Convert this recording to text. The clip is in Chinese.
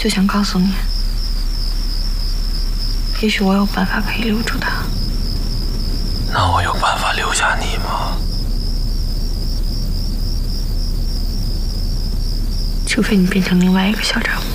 就想告诉你，也许我有办法可以留住他。 那我有办法留下你吗？ 除非你变成另外一个校长。